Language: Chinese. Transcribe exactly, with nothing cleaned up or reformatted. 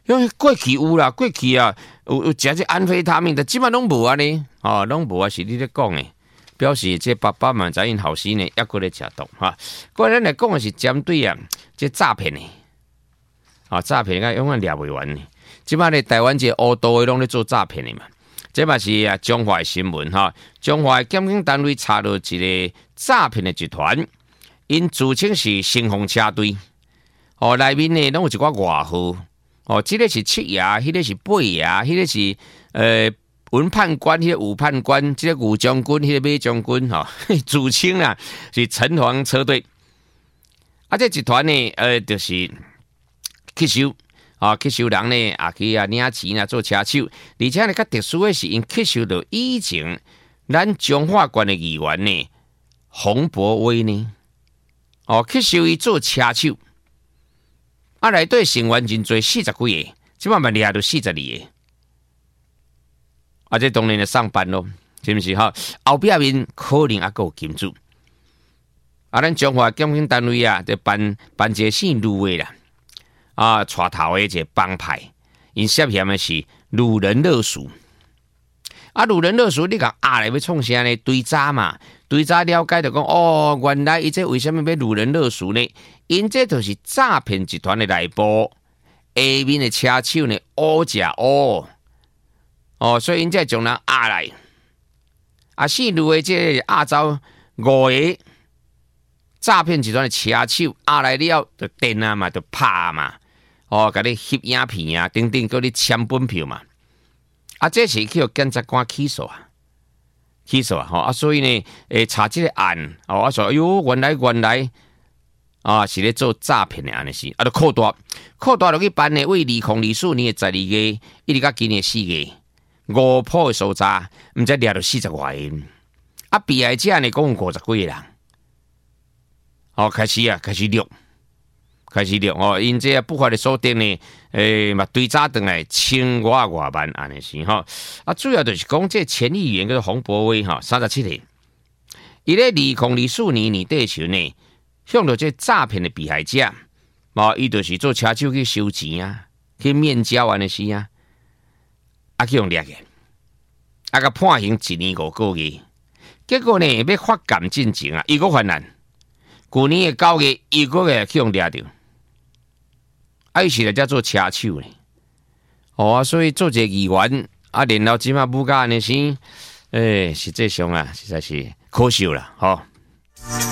因为过去有啦，过去啊有有食这安非他命的，基本拢无啊呢，哦，拢无啊，是你咧讲诶，表示这爸爸嘛知因后生呢，抑过咧食毒哈。过来咱来讲的是针对啊，这诈骗诶，啊诈骗啊永远掠袂完呢。即摆咧台湾这乌道诶拢咧做诈骗诶嘛。这嘛是啊，中华新闻哈，中华检警单位查到一个诈骗的集团，因自称是新丰车队，哦，内面呢拢有一寡外号，哦，这个是七爷，迄、那个是八爷，迄、那个是呃文判官，迄、那个武判官，这个武将军，迄、那个马将军，哈、哦，自称啊是城隍车队，啊，这集团呢，呃，就是去收。啊，去收人呢，也去啊领钱啊，做车手，而且呢，较特殊的是，因去收到以前咱彰化县的议员呢，洪博威呢，哦，去收伊做车手，啊，内底成员真多，四十几个，即摆嘛掠到四十二个，啊，这当然就上班咯，是不是哈？后壁面可能还佫有金主，啊，咱彰化检警单位啊，就办办一个姓卢的啦。啊，带头的一个帮派，因涉嫌的是掳人勒赎。啊，掳人勒赎，你讲啊来要创啥呢？追查嘛，追查了解就讲，哦，原来伊这为什么要掳人勒赎呢？因这就是诈骗集团的内部，下面的车手呢，乌食乌，哦，所以因这将人压来，啊，四路的这压走五个诈骗集团的车手压来了，就电啊嘛，就拍嘛。哦，甲你翕影片啊，等等，叫你签本票嘛。啊，这是去检察官起诉啊，起诉啊，吼啊，所以呢，诶，查这个案，哦，我说，哎呦，原来原来啊，是咧做诈骗的案的事，啊，就扣大，扣大落去办呢，为二零二四年的十二月，一直到今年四月，五铺的搜查，毋知掠到四十外个，啊，被害者呢，共五十几个人，哦，开始啊，开始录。开始了哦，因这不法的锁定呢，诶嘛追查转来千外外万安尼是吼，啊主要就是讲这前议员叫做洪博威哈，三十七岁，伊咧二零二四年年底时呢，向着这诈骗的被害者，嘛伊就是做车手去收钱啊，去面交安尼是啊，啊去用掠个，啊个判刑一年五个月，结果呢要发监进前啊，伊个犯难，去年的九月伊个月去用掠着。啊，伊是来才做车手呢，哦啊，所以做一个议员啊，然后即马母甲安尼生，诶，实际上啊，实在是可惜啦，吼、哦。